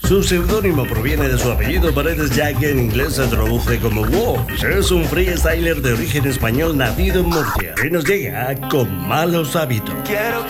Su seudónimo proviene de su apellido Paredes, ya que en inglés se traduce como Wolves. Es un freestyler de origen español nacido en Murcia, que nos llega con malos hábitos.